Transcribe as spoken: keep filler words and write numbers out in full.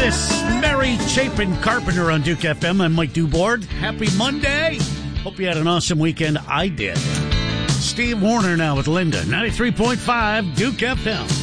this Mary Chapin Carpenter on Duke F M. I'm Mike Dubord. Happy Monday. Hope you had an awesome weekend. I did. Steve Warner now with Linda. ninety-three point five Duke F M.